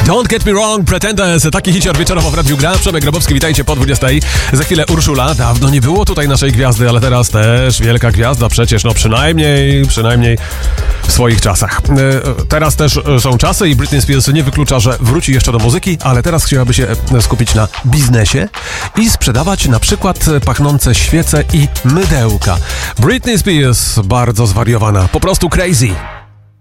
Don't Get Me Wrong, Pretenders, taki hicior wieczorowo w Radiu Gra. Przemek Grabowski, witajcie po 20. Za chwilę Urszula. Dawno nie było tutaj naszej gwiazdy, ale teraz też wielka gwiazda przecież, no przynajmniej w swoich czasach. Teraz też są czasy i Britney Spears nie wyklucza, że wróci jeszcze do muzyki, ale teraz chciałaby się skupić na biznesie i sprzedawać na przykład pachnące świece i mydełka. Britney Spears bardzo zwariowana, po prostu crazy.